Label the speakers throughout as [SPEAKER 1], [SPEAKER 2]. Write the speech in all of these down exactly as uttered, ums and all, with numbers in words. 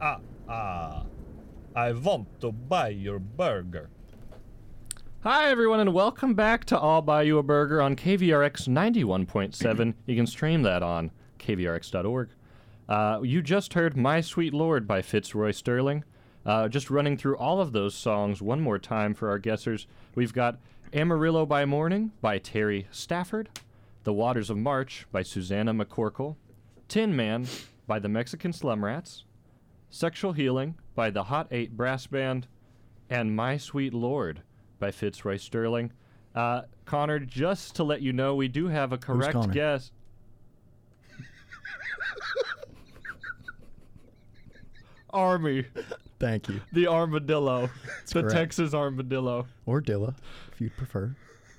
[SPEAKER 1] ah, ah. I want to buy your burger.
[SPEAKER 2] Hi, everyone, and welcome back to I'll Buy You a Burger on K V R X ninety-one point seven. You can stream that on K V R X dot org. Uh, you just heard My Sweet Lord by Fitzroy Sterling. Uh, just running through all of those songs one more time for our guessers. We've got Amarillo by Morning by Terry Stafford, The Waters of March by Susanna McCorkle, Tin Man by the Mexican Slum Rats, Sexual Healing by the Hot Eight Brass Band, and My Sweet Lord by Fitzroy Sterling. Uh, Connor, just to let you know, we do have a correct
[SPEAKER 3] Connor?
[SPEAKER 2] guess. Army,
[SPEAKER 3] Thank you.
[SPEAKER 2] the armadillo, the
[SPEAKER 3] correct.
[SPEAKER 2] Texas armadillo.
[SPEAKER 3] Or Dilla, if you'd prefer.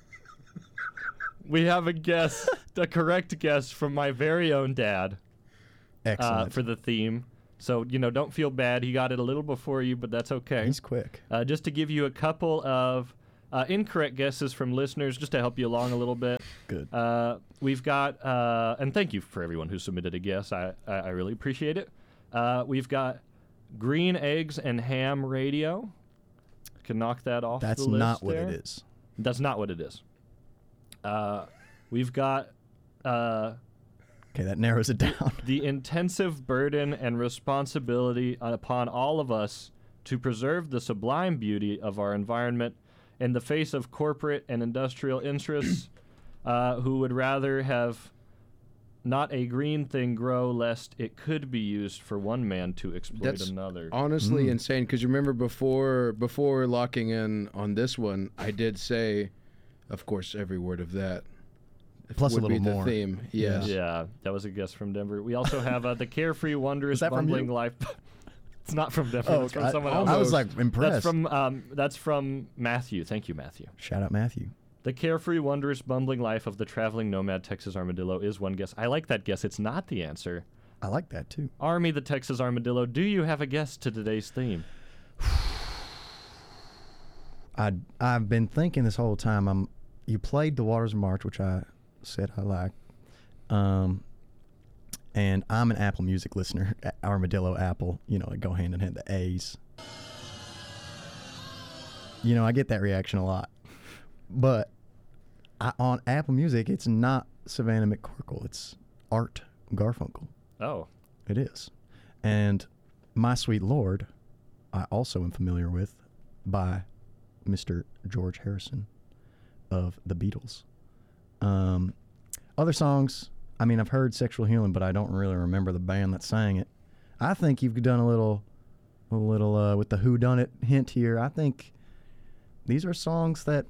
[SPEAKER 2] We have a guess, a correct guess from my very own dad uh,
[SPEAKER 3] Excellent.
[SPEAKER 2] for the theme. So, you know, don't feel bad. He got it a little before you, but that's okay.
[SPEAKER 3] He's quick.
[SPEAKER 2] Uh, just to give you a couple of uh, incorrect guesses from listeners, just to help you along a little bit.
[SPEAKER 3] Good.
[SPEAKER 2] Uh, we've got, uh, and thank you for everyone who submitted a guess. I, I, I really appreciate it. Uh, we've got Green Eggs and Ham Radio. Can knock that off
[SPEAKER 3] That's
[SPEAKER 2] the list
[SPEAKER 3] not what
[SPEAKER 2] there.
[SPEAKER 3] it is.
[SPEAKER 2] That's not what it is. Uh, we've got uh,
[SPEAKER 3] Okay, that narrows it down.
[SPEAKER 2] the intensive burden and responsibility upon all of us to preserve the sublime beauty of our environment in the face of corporate and industrial interests uh, who would rather have not a green thing grow lest it could be used for one man to exploit
[SPEAKER 4] That's
[SPEAKER 2] another.
[SPEAKER 4] honestly
[SPEAKER 3] Mm.
[SPEAKER 4] insane, because you remember before before locking in on this one, I did say, of course, every word of that.
[SPEAKER 3] Plus a
[SPEAKER 4] would
[SPEAKER 3] little
[SPEAKER 4] be the
[SPEAKER 3] more.
[SPEAKER 4] theme. Yes.
[SPEAKER 2] Yeah, that was a guess from Denver. We also have uh, the Carefree Wondrous
[SPEAKER 3] Is that from
[SPEAKER 2] Bumbling
[SPEAKER 3] you?
[SPEAKER 2] Life. It's not from Denver.
[SPEAKER 3] Oh,
[SPEAKER 2] it's from
[SPEAKER 3] I,
[SPEAKER 2] someone
[SPEAKER 3] I
[SPEAKER 2] else.
[SPEAKER 3] was like impressed.
[SPEAKER 2] That's from um, that's from Matthew. Thank you, Matthew.
[SPEAKER 3] Shout out Matthew.
[SPEAKER 2] The Carefree, Wondrous, Bumbling Life of the Traveling Nomad Texas Armadillo is one guess. I like that guess. It's not the answer.
[SPEAKER 3] I like that too.
[SPEAKER 2] Army, the Texas Armadillo. Do you have a guess to today's theme?
[SPEAKER 3] I I've been thinking this whole time. I'm you played The Waters of March, which I said I like. Um, and I'm an Apple Music listener. A- Armadillo, Apple, you know, they go hand in hand. The A's. You know, I get that reaction a lot, but I, on Apple Music, it's not Savannah McCorkle. It's Art Garfunkel.
[SPEAKER 2] Oh,
[SPEAKER 3] It is. And My Sweet Lord, I also am familiar with by Mister George Harrison of the Beatles. Um, other songs, I mean, I've heard Sexual Healing, but I don't really remember the band that sang it. I think you've done a little, a little uh, with the whodunit hint here. I think these are songs that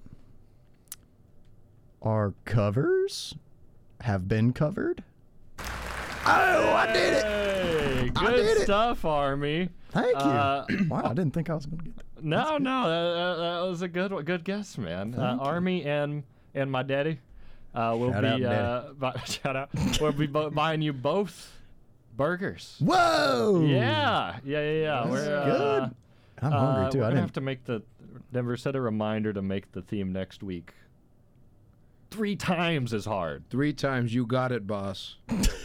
[SPEAKER 3] are covers, have been covered. Oh, I did it!
[SPEAKER 2] Hey,
[SPEAKER 3] I
[SPEAKER 2] good
[SPEAKER 3] did it.
[SPEAKER 2] stuff, Army.
[SPEAKER 3] Thank you.
[SPEAKER 2] Uh,
[SPEAKER 3] wow, I didn't think I was going to get that.
[SPEAKER 2] No, no, that, that, that was a good one- good guess, man. Uh,
[SPEAKER 3] Thank you.
[SPEAKER 2] Army and and my daddy uh, will
[SPEAKER 3] Shout
[SPEAKER 2] be
[SPEAKER 3] out, Daddy.
[SPEAKER 2] uh, buy, shout out. We'll be bu- buying you both burgers.
[SPEAKER 3] Whoa!
[SPEAKER 2] Yeah, yeah, yeah, yeah.
[SPEAKER 3] That's
[SPEAKER 2] We're, uh,
[SPEAKER 3] good. I'm
[SPEAKER 2] uh,
[SPEAKER 3] hungry too.
[SPEAKER 2] We're
[SPEAKER 3] I
[SPEAKER 2] gonna
[SPEAKER 3] didn't.
[SPEAKER 2] have to make the Denver set a reminder to make the theme next week. Three times as hard.
[SPEAKER 4] Three times you got it, boss.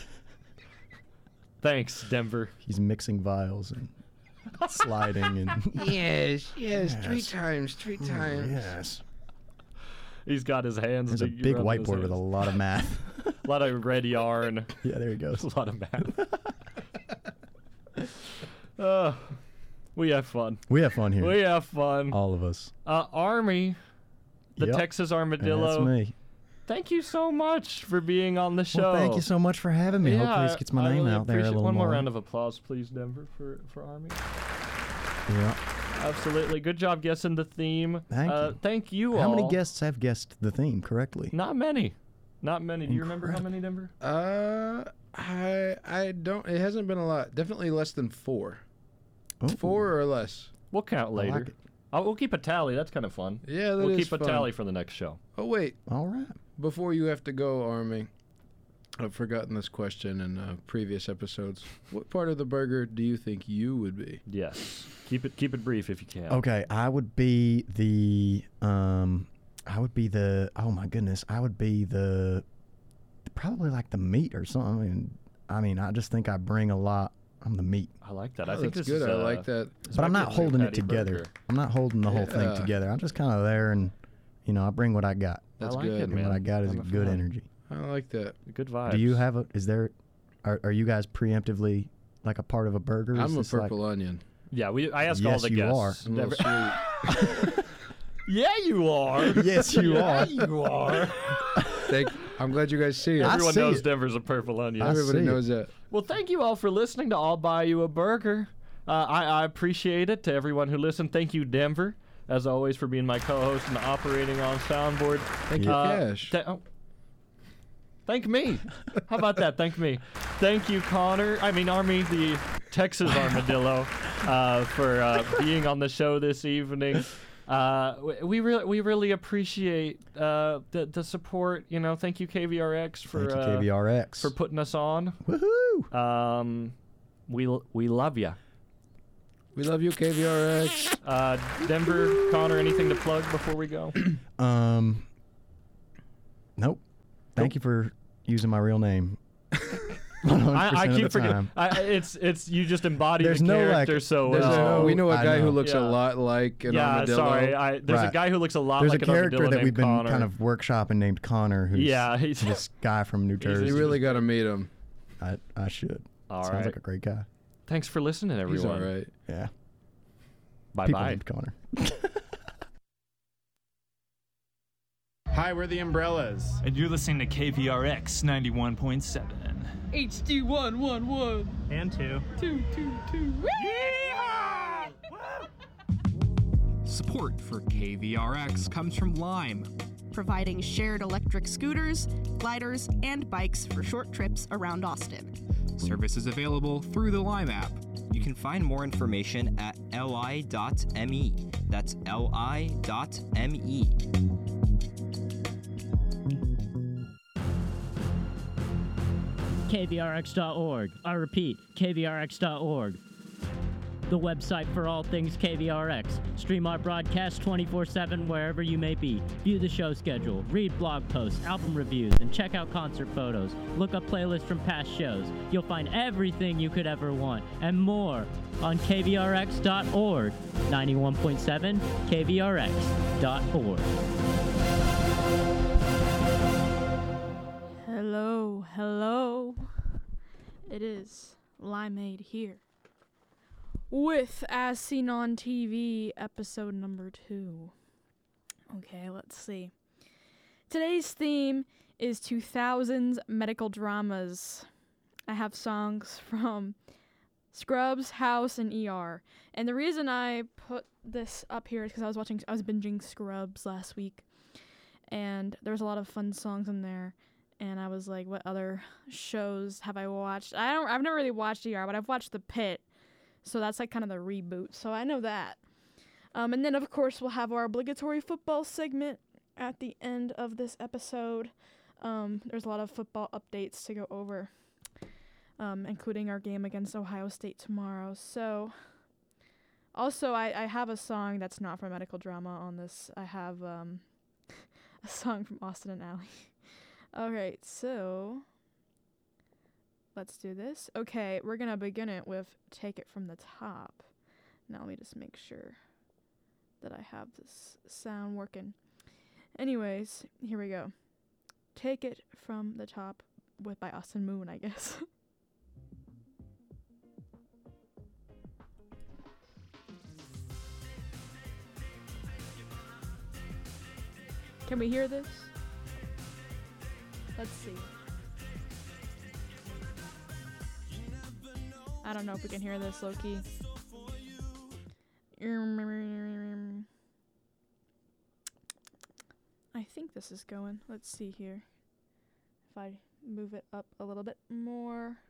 [SPEAKER 2] Thanks, Denver.
[SPEAKER 3] He's mixing vials and sliding and.
[SPEAKER 4] Yes, yes, three
[SPEAKER 3] Yes.
[SPEAKER 4] times, three times.
[SPEAKER 3] Yes.
[SPEAKER 2] He's got his hands.
[SPEAKER 3] There's a
[SPEAKER 2] to-
[SPEAKER 3] big
[SPEAKER 2] around his
[SPEAKER 3] whiteboard with a
[SPEAKER 2] hands.
[SPEAKER 3] lot of math.
[SPEAKER 2] a lot of red yarn.
[SPEAKER 3] Yeah, there he goes.
[SPEAKER 2] a lot of math. uh, we have fun.
[SPEAKER 3] We have fun here.
[SPEAKER 2] We have fun.
[SPEAKER 3] All of us.
[SPEAKER 2] Uh, Army, the
[SPEAKER 3] Yep.
[SPEAKER 2] Texas
[SPEAKER 3] And
[SPEAKER 2] Armadillo.
[SPEAKER 3] That's me.
[SPEAKER 2] Thank you so much for being on the show.
[SPEAKER 3] Well, thank you so much for having me.
[SPEAKER 2] Yeah,
[SPEAKER 3] Hopefully this gets my
[SPEAKER 2] I
[SPEAKER 3] name
[SPEAKER 2] really
[SPEAKER 3] out there a
[SPEAKER 2] appreciate-
[SPEAKER 3] little
[SPEAKER 2] One more
[SPEAKER 3] more.
[SPEAKER 2] round of applause, please, Denver, for, for Army.
[SPEAKER 3] Yeah.
[SPEAKER 2] Absolutely. Good job guessing the theme.
[SPEAKER 3] Thank
[SPEAKER 2] uh,
[SPEAKER 3] you.
[SPEAKER 2] Thank you
[SPEAKER 3] How
[SPEAKER 2] all.
[SPEAKER 3] many guests have guessed the theme correctly?
[SPEAKER 2] Not many. Not many. Do you remember how
[SPEAKER 3] Incredible.
[SPEAKER 2] many, Denver?
[SPEAKER 4] Uh, I I don't. It hasn't been a lot. Definitely less than four.
[SPEAKER 3] Ooh,
[SPEAKER 4] Four or less.
[SPEAKER 2] We'll count
[SPEAKER 3] I
[SPEAKER 2] later.
[SPEAKER 3] like it.
[SPEAKER 2] Oh, we'll keep a tally. That's kind of fun.
[SPEAKER 4] Yeah, that
[SPEAKER 2] we'll
[SPEAKER 4] is
[SPEAKER 2] keep a
[SPEAKER 4] fun.
[SPEAKER 2] tally for the next show.
[SPEAKER 4] Oh wait,
[SPEAKER 3] All right.
[SPEAKER 4] before you have to go, Army. I've forgotten this question in uh, previous episodes. What part of the burger do you think you would be?
[SPEAKER 2] Yes. Keep it keep it brief if you can.
[SPEAKER 3] Okay, I would be the um I would be the oh my goodness, I would be the probably like the meat or something. I mean, I mean, I just think I bring a lot I'm the meat.
[SPEAKER 2] I like that.
[SPEAKER 4] Oh,
[SPEAKER 2] I think
[SPEAKER 4] that's
[SPEAKER 2] this
[SPEAKER 4] good.
[SPEAKER 2] is.
[SPEAKER 4] I
[SPEAKER 2] Uh,
[SPEAKER 4] like that.
[SPEAKER 2] this
[SPEAKER 3] But I'm
[SPEAKER 2] might
[SPEAKER 3] not
[SPEAKER 2] be a new
[SPEAKER 3] holding it
[SPEAKER 2] patty
[SPEAKER 3] together.
[SPEAKER 2] burger.
[SPEAKER 3] I'm not holding the whole thing
[SPEAKER 4] Yeah.
[SPEAKER 3] together. I'm just kind of there, and you know, I bring what I got.
[SPEAKER 4] That's
[SPEAKER 2] I like
[SPEAKER 4] good.
[SPEAKER 2] it,
[SPEAKER 3] And
[SPEAKER 2] man.
[SPEAKER 3] what I got is
[SPEAKER 2] I'm
[SPEAKER 3] a
[SPEAKER 2] a
[SPEAKER 3] good
[SPEAKER 2] fan.
[SPEAKER 3] energy.
[SPEAKER 4] I like that.
[SPEAKER 2] Good vibes.
[SPEAKER 3] Do you have a? Is there? Are, are you guys preemptively like a part of a burger? Is
[SPEAKER 4] I'm a
[SPEAKER 3] this like-
[SPEAKER 4] purple onion.
[SPEAKER 2] Yeah, we. I ask all
[SPEAKER 3] Yes,
[SPEAKER 2] the
[SPEAKER 3] you
[SPEAKER 2] guests.
[SPEAKER 4] I'm a little sweet.
[SPEAKER 2] Yeah, you are.
[SPEAKER 3] Yes, you
[SPEAKER 2] yeah,
[SPEAKER 3] are.
[SPEAKER 2] you are.
[SPEAKER 4] Thank, I'm glad you guys see it.
[SPEAKER 3] I
[SPEAKER 2] Everyone
[SPEAKER 3] see
[SPEAKER 2] knows
[SPEAKER 3] it.
[SPEAKER 2] Denver's a purple onion.
[SPEAKER 3] I
[SPEAKER 4] Everybody
[SPEAKER 3] see it.
[SPEAKER 4] knows that.
[SPEAKER 2] Well, thank you all for listening to I'll Buy You a Burger. Uh, I, I appreciate it. To everyone who listened, thank you, Denver, as always, for being my co-host and operating on soundboard.
[SPEAKER 4] Thank you,
[SPEAKER 2] Uh,
[SPEAKER 4] Cash.
[SPEAKER 2] th- oh. Thank me. How about that? Thank me. Thank you, Connor. I mean, Army, the Texas Armadillo, uh, for uh, being on the show this evening. Uh, we- we really we really appreciate uh, the the support. You know, thank you K V R X for
[SPEAKER 3] Thank you,
[SPEAKER 2] uh,
[SPEAKER 3] K V R X.
[SPEAKER 2] for putting us on.
[SPEAKER 3] Woohoo!
[SPEAKER 2] Um, we we love you.
[SPEAKER 4] We love you, K V R X.
[SPEAKER 2] Uh, Denver, Connor, anything to plug before we go?
[SPEAKER 3] Um. Nope. Thank you for using my real name. one hundred percent
[SPEAKER 2] I, I
[SPEAKER 3] of
[SPEAKER 2] keep
[SPEAKER 3] the
[SPEAKER 2] forgetting.
[SPEAKER 3] time.
[SPEAKER 2] I, it's it's you just embody
[SPEAKER 3] There's
[SPEAKER 2] the
[SPEAKER 3] no, like-
[SPEAKER 2] character so
[SPEAKER 4] There's
[SPEAKER 2] well.
[SPEAKER 4] a, we know a
[SPEAKER 3] I
[SPEAKER 4] guy who
[SPEAKER 3] know.
[SPEAKER 4] looks
[SPEAKER 2] Yeah.
[SPEAKER 4] a lot like an
[SPEAKER 2] yeah,
[SPEAKER 4] armadillo.
[SPEAKER 2] sorry. I, there's a
[SPEAKER 3] Right.
[SPEAKER 2] guy who looks a lot
[SPEAKER 3] There's
[SPEAKER 2] like
[SPEAKER 3] a
[SPEAKER 2] an
[SPEAKER 3] character
[SPEAKER 2] armadillo
[SPEAKER 3] that
[SPEAKER 2] named
[SPEAKER 3] we've been
[SPEAKER 2] Connor.
[SPEAKER 3] kind of workshopping named Connor, who's
[SPEAKER 2] Yeah, he's
[SPEAKER 3] this guy from New Jersey.
[SPEAKER 4] You really got to meet him.
[SPEAKER 3] I, I should.
[SPEAKER 2] all
[SPEAKER 3] Sounds
[SPEAKER 2] right.
[SPEAKER 3] like a great guy.
[SPEAKER 2] Thanks for listening,
[SPEAKER 4] He's
[SPEAKER 2] everyone.
[SPEAKER 4] all right.
[SPEAKER 3] Yeah.
[SPEAKER 2] Bye
[SPEAKER 3] People
[SPEAKER 2] bye.
[SPEAKER 3] named Connor.
[SPEAKER 5] Hi, we're the Umbrellas.
[SPEAKER 6] And you're listening to K V R X ninety-one point seven.
[SPEAKER 7] H D one one one
[SPEAKER 6] And two.
[SPEAKER 7] two two two.
[SPEAKER 5] Support for K V R X comes from Lime.
[SPEAKER 8] Providing shared electric scooters, gliders, and bikes for short trips around Austin.
[SPEAKER 5] Service is available through the Lime app.
[SPEAKER 9] You can find more information at li dot me. That's li dot me.
[SPEAKER 10] K V R X dot org. I repeat, K V R X dot org. The website for all things K V R X. Stream our broadcast twenty-four seven wherever you may be. View the show schedule, read blog posts, album reviews, and check out concert photos. Look up playlists from past shows. You'll find everything you could ever want and more on K V R X dot org. ninety-one point seven K V R X dot org.
[SPEAKER 11] Hello, hello. It is Limeade here with As Seen on T V, episode number two. Okay, let's see. Today's theme is two thousands medical dramas. I have songs from Scrubs, House, and E R. And the reason I put this up here is because I was watching, I was binging Scrubs last week, and there was a lot of fun songs in there. And I was like, what other shows have I watched? I don't, I've never really watched E R, but I've watched The Pitt. So that's like kind of the reboot. So I know that. Um, and then, of course, we'll have our obligatory football segment at the end of this episode. Um, there's a lot of football updates to go over, um, including our game against Ohio State tomorrow. So also, I, I have a song that's not for medical drama on this. I have um, a song from Austin and Ally. Alright, so let's do this. Okay, we're gonna begin it with Take It From the Top. Now let me just make sure that I have this sound working. Anyways, here we go. Take It From the Top with by Austin Moon, I guess. Can we hear this? Let's see. I don't know if we can hear this, Loki. I think this is going. Let's see here. If I move it up a little bit more.